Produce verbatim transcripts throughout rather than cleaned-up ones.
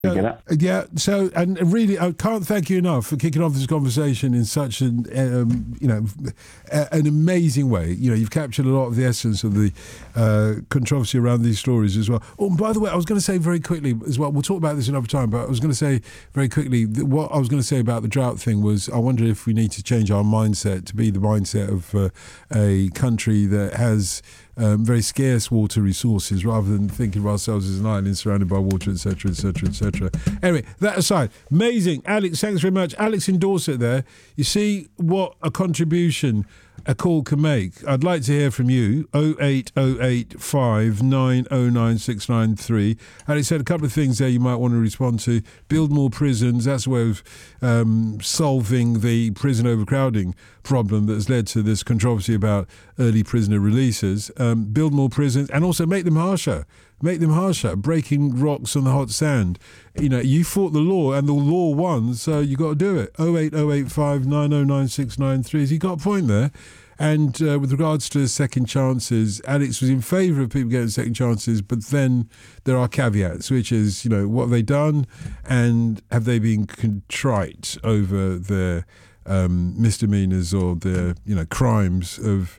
You get that? Yeah, so, and really, I can't thank you enough for kicking off this conversation in such an, um, you know, a, an amazing way. You know, you've captured a lot of the essence of the uh, controversy around these stories as well. Oh, and by the way, I was going to say very quickly as well, we'll talk about this another time, but I was going to say very quickly, that what I was going to say about the drought thing was, I wonder if we need to change our mindset to be the mindset of uh, a country that has Um, very scarce water resources, rather than thinking of ourselves as an island surrounded by water, et cetera, et cetera, et cetera. Anyway, that aside, amazing. Alex, thanks very much. Alex in Dorset there. You see what a contribution a call can make. I'd like to hear from you. oh eight oh eight five nine oh nine six nine three. Alex said a couple of things there you might want to respond to. Build more prisons. That's a way of um, solving the prison overcrowding problem that's led to this controversy about early prisoner releases. Um, build more prisons and also make them harsher. Make them harsher. Breaking rocks on the hot sand. You know, you fought the law and the law won, so you got to do it. oh eight oh eight five nine oh nine six nine three. So you got a point there. And uh, with regards to second chances, Alex was in favour of people getting second chances, but then there are caveats, which is, you know, what have they done and have they been contrite over their um, misdemeanours or their, you know, crimes of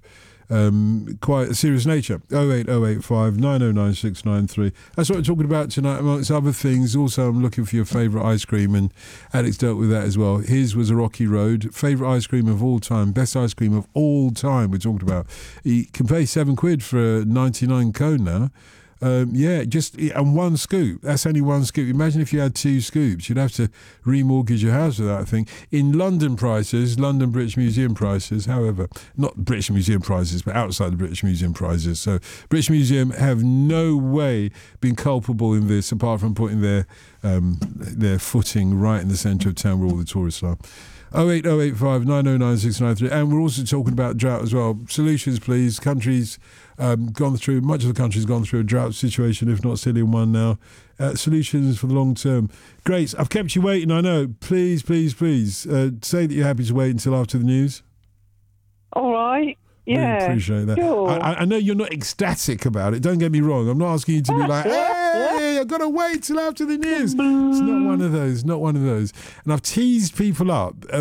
Um, quite a serious nature. oh eight oh eight five nine oh nine six nine three. That's what we're talking about tonight, amongst other things. Also, I'm looking for your favourite ice cream, and Alex dealt with that as well. His was a Rocky Road. Favourite ice cream of all time, best ice cream of all time we're talking about. You can pay seven quid for a ninety-nine cone now. Um, yeah, just and one scoop. That's only one scoop. Imagine if you had two scoops. You'd have to remortgage your house for that, I think. In London prices, London British Museum prices, however, not British Museum prices, but outside the British Museum prices. So British Museum have no way been culpable in this, apart from putting their um, their footing right in the centre of town where all the tourists are. oh eight oh eight five nine oh nine six nine three. And we're also talking about drought as well. Solutions, please. Countries um, gone through, much of the country's gone through a drought situation, if not still in one now. Uh, solutions for the long term. Grace, I've kept you waiting, I know. Please, please, please, uh, say that you're happy to wait until after the news. All right. Yeah. Really appreciate that. Sure. I, I know you're not ecstatic about it. Don't get me wrong. I'm not asking you to be like, hey, I've got to wait till after the news. It's not one of those. Not one of those. And I've teased people up.